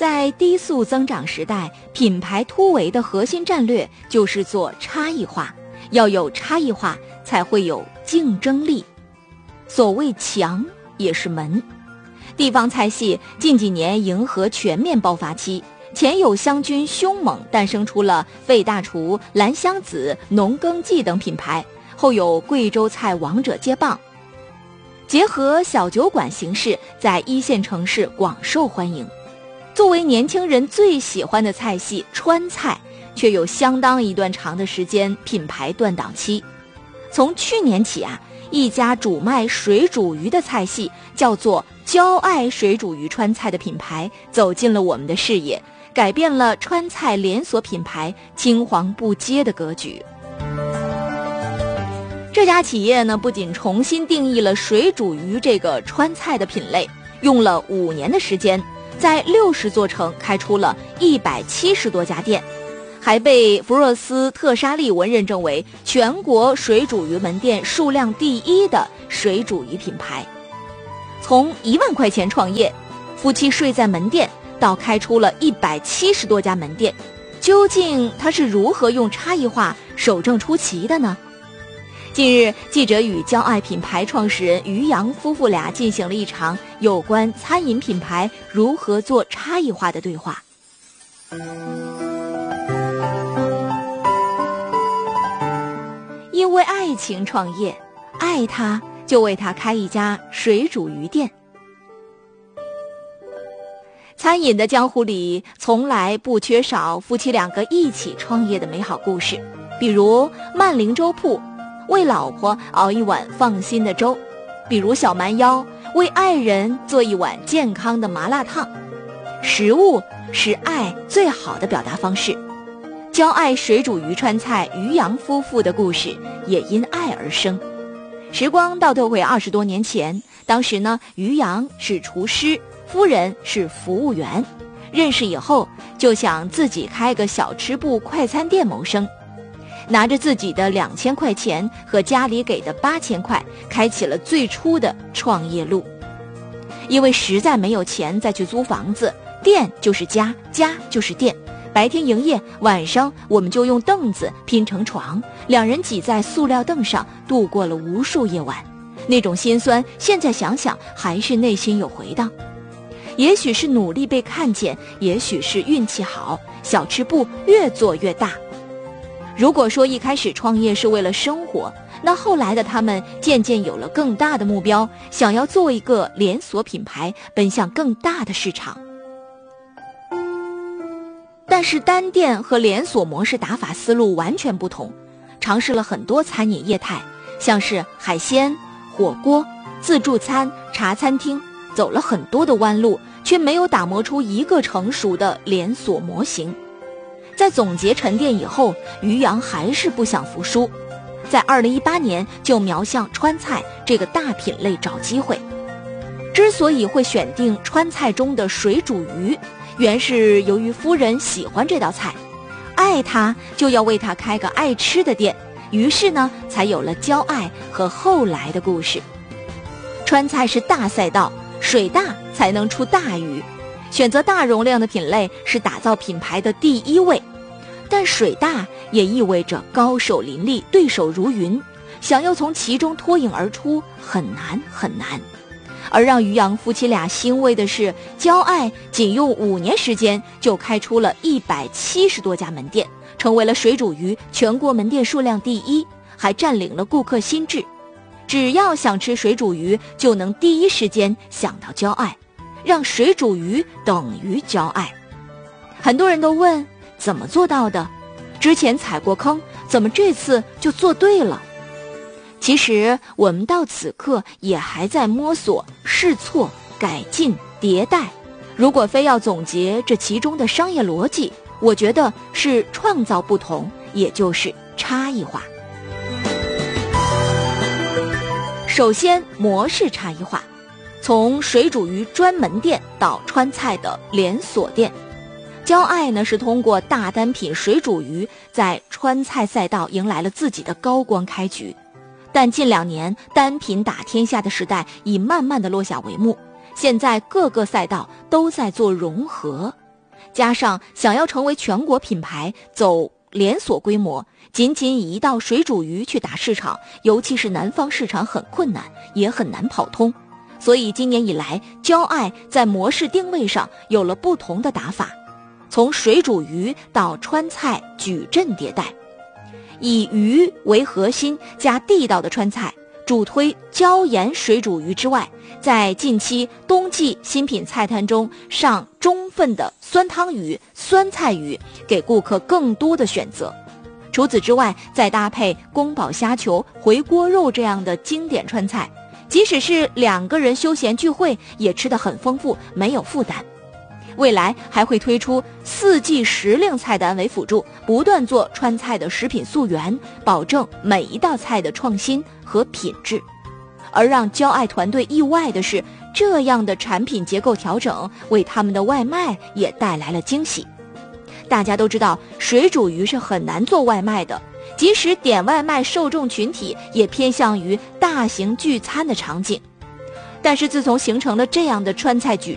在低速增长时代，品牌突围的核心战略就是做差异化，要有差异化才会有竞争力。所谓强也是门。地方菜系近几年迎合全面爆发期，前有湘军凶猛诞生出了费大厨、兰香子、农耕记等品牌，后有贵州菜王者接棒，结合小酒馆形式，在一线城市广受欢迎。作为年轻人最喜欢的菜系川菜，却有相当一段长的时间品牌断档期。从去年起一家主卖水煮鱼的菜系叫做骄爱水煮鱼川菜的品牌走进了我们的视野，改变了川菜连锁品牌青黄不接的格局。这家企业呢，不仅重新定义了水煮鱼这个川菜的品类，用了5年的时间，在60座城开出了170多家店，还被福若斯特沙利文认证为全国水煮鱼门店数量第1的水煮鱼品牌。从1万块钱创业，夫妻睡在门店，到开出了170多家门店，究竟他是如何用差异化守正出奇的呢？近日，记者与骄爱品牌创始人于洋夫妇俩进行了一场有关餐饮品牌如何做差异化的对话。因为爱情创业，爱他就为他开一家水煮鱼店。餐饮的江湖里从来不缺少夫妻2个一起创业的美好故事，比如曼玲粥铺为老婆熬一碗放心的粥，比如小蛮腰为爱人做一碗健康的麻辣烫。食物是爱最好的表达方式。骄爱水煮鱼川菜于洋夫妇的故事也因爱而生。时光倒退回20多年前，当时呢，于洋是厨师，夫人是服务员。认识以后，就想自己开个小吃部快餐店谋生。拿着自己的2000块钱和家里给的8000块，开启了最初的创业路。因为实在没有钱再去租房子，店就是家，家就是店。白天营业，晚上我们就用凳子拼成床，2人挤在塑料凳上度过了无数夜晚。那种心酸，现在想想还是内心有回荡。也许是努力被看见，也许是运气好，小吃部越做越大。如果说一开始创业是为了生活，那后来的他们渐渐有了更大的目标，想要做一个连锁品牌，奔向更大的市场。但是单店和连锁模式打法思路完全不同，尝试了很多餐饮业态，像是海鲜、火锅、自助餐、茶餐厅，走了很多的弯路，却没有打磨出一个成熟的连锁模型。在总结沉淀以后，于洋还是不想服输，在2018年就瞄向川菜这个大品类找机会。之所以会选定川菜中的水煮鱼，原是由于夫人喜欢这道菜，爱他就要为他开个爱吃的店，于是呢，才有了骄爱和后来的故事。川菜是大赛道，水大才能出大鱼，选择大容量的品类是打造品牌的第1位，但水大也意味着高手林立，对手如云，想要从其中脱颖而出很难很难。而让于洋夫妻俩欣慰的是，骄爱仅用5年时间就开出了170多家门店，成为了水煮鱼全国门店数量第1，还占领了顾客心智。只要想吃水煮鱼，就能第一时间想到骄爱，让水煮鱼等于骄爱。很多人都问怎么做到的，之前踩过坑，怎么这次就做对了？其实我们到此刻也还在摸索、试错、改进、迭代。如果非要总结这其中的商业逻辑，我觉得是创造不同，也就是差异化。首先，模式差异化，从水煮鱼专门店到川菜的连锁店。骄爱呢是通过大单品水煮鱼在川菜赛道迎来了自己的高光开局。但近2年单品打天下的时代已慢慢的落下帷幕，现在各个赛道都在做融合， 加上想要成为全国品牌，走连锁规模，仅以一道水煮鱼去打市场，尤其是南方市场很困难，也很难跑通。所以今年以来，骄爱在模式定位上有了不同的打法，从水煮鱼到川菜矩阵迭代，以鱼为核心加地道的川菜，主推椒盐水煮鱼之外，在近期冬季新品菜单中上中份的酸汤鱼、酸菜鱼，给顾客更多的选择。除此之外，再搭配宫保虾球、回锅肉这样的经典川菜，即使是2个人休闲聚会，也吃得很丰富，没有负担。未来还会推出4季时令菜单为辅助，不断做川菜的食品溯源，保证每一道菜的创新和品质。而让骄爱团队意外的是，这样的产品结构调整为他们的外卖也带来了惊喜。大家都知道，水煮鱼是很难做外卖的，即使点外卖受众群体也偏向于大型聚餐的场景。但是自从形成了这样的川菜矩